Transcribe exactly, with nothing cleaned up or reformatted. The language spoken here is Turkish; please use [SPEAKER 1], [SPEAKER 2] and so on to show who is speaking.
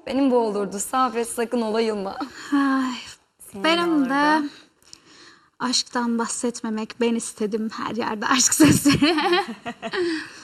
[SPEAKER 1] Benim bu olurdu. Sabret, sakın ola yılma.
[SPEAKER 2] Ay,
[SPEAKER 3] Senin
[SPEAKER 2] benim de
[SPEAKER 3] olurdu.
[SPEAKER 2] aşktan bahsetmemek, ben istedim her yerde aşk sesleri.